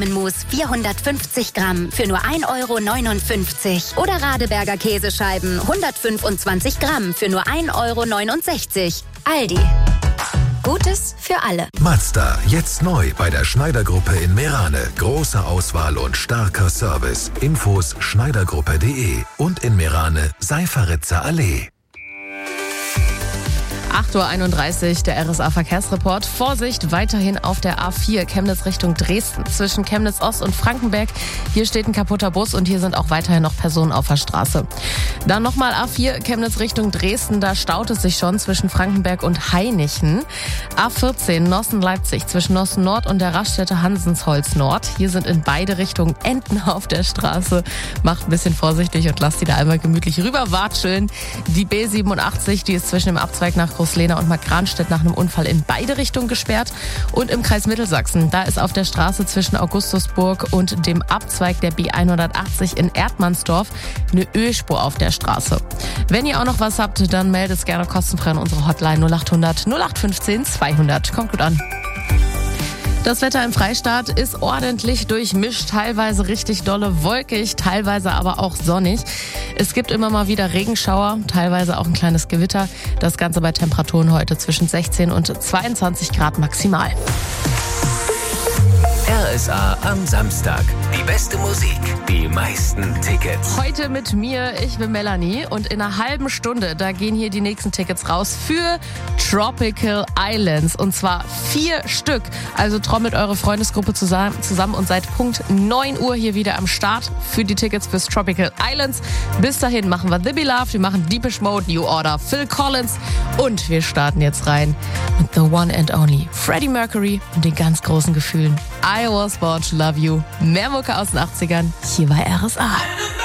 Mousse 450 Gramm für nur 1,59 € oder Radeberger Käsescheiben 125 Gramm für nur 1,69 €. Aldi. Gutes für alle. Mazda, jetzt neu bei der Schneider-Gruppe in Meerane. Große Auswahl und starker Service. Infos schneidergruppe.de und in Meerane Seiferitzer Allee. 8:31 Uhr, der RSA-Verkehrsreport. Vorsicht, weiterhin auf der A4 Chemnitz Richtung Dresden. Zwischen Chemnitz Ost und Frankenberg. Hier steht ein kaputter Bus und hier sind auch weiterhin noch Personen auf der Straße. Dann nochmal A4 Chemnitz Richtung Dresden. Da staut es sich schon zwischen Frankenberg und Hainichen. A14 Nossen-Leipzig zwischen Nossen Nord und der Raststätte Hansensholz Nord. Hier sind in beide Richtungen Enten auf der Straße. Macht ein bisschen vorsichtig und lasst die da einmal gemütlich rüberwatscheln. Die B87, die ist zwischen dem Abzweig nach Großlehna und Markranstädt nach einem Unfall in beide Richtungen gesperrt. Und im Kreis Mittelsachsen, da ist auf der Straße zwischen Augustusburg und dem Abzweig der B180 in Erdmannsdorf eine Ölspur auf der Straße. Wenn ihr auch noch was habt, dann meldet es gerne kostenfrei an unsere Hotline 0800 0815 200. Kommt gut an. Das Wetter im Freistaat ist ordentlich durchmischt, teilweise richtig dolle wolkig, teilweise aber auch sonnig. Es gibt immer mal wieder Regenschauer, teilweise auch ein kleines Gewitter. Das Ganze bei Temperaturen heute zwischen 16 und 22 Grad maximal. RSA am Samstag. Die beste Musik, die meisten Tickets. Heute mit mir, ich bin Melanie und in einer halben Stunde, da gehen hier die nächsten Tickets raus für Tropical Islands und zwar 4 Stück. Also trommelt eure Freundesgruppe zusammen und seid Punkt 9 Uhr hier wieder am Start für die Tickets fürs Tropical Islands. Bis dahin machen wir The Beloved, wir machen Depeche Mode, New Order, Phil Collins und wir starten jetzt rein mit The One and Only Freddie Mercury und den ganz großen Gefühlen. I Was Born to Love You. Mehr Mucke aus den 80ern, hier bei RSA.